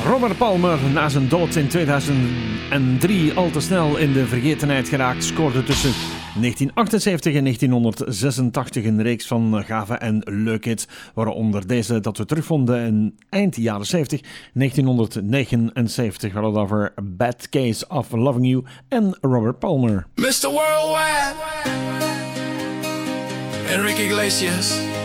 Robert Palmer, na zijn dood in 2003 al te snel in de vergetenheid geraakt, scoorde tussen 1978 en 1986 een reeks van gave en leuke hits, waaronder deze dat we terugvonden in eind jaren 70, 1979, hadden we over Bad Case of Loving You en Robert Palmer. Mr. Worldwide, Enrique Iglesias.